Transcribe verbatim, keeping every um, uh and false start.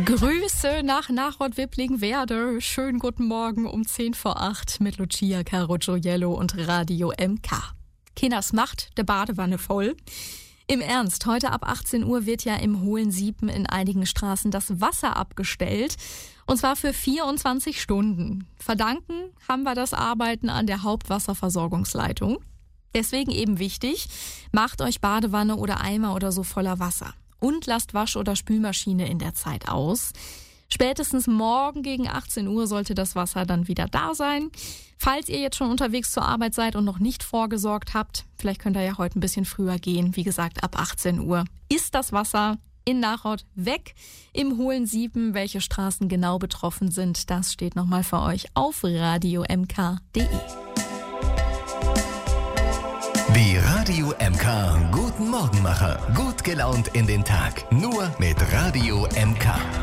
Grüße nach Nachrott-Wipplingen-Werde. Schönen guten Morgen um zehn vor acht mit Lucia Carocciollo und Radio M K. Kinders macht der Badewanne voll. Im Ernst, heute ab achtzehn Uhr wird ja im Hohlen-Siepen in einigen Straßen das Wasser abgestellt. Und zwar für vierundzwanzig Stunden. Verdanken haben wir das Arbeiten an der Hauptwasserversorgungsleitung. Deswegen eben wichtig, macht euch Badewanne oder Eimer oder so voller Wasser. Und lasst Wasch- oder Spülmaschine in der Zeit aus. Spätestens morgen gegen achtzehn Uhr sollte das Wasser dann wieder da sein. Falls ihr jetzt schon unterwegs zur Arbeit seid und noch nicht vorgesorgt habt, vielleicht könnt ihr ja heute ein bisschen früher gehen. Wie gesagt, ab achtzehn Uhr ist das Wasser in Nachrott weg. Im Hohlen-Siepen, welche Straßen genau betroffen sind, das steht nochmal für euch auf radio m k punkt d e. Die Radio M K Guten Morgenmacher. Gut gelaunt in den Tag. Nur mit Radio M K.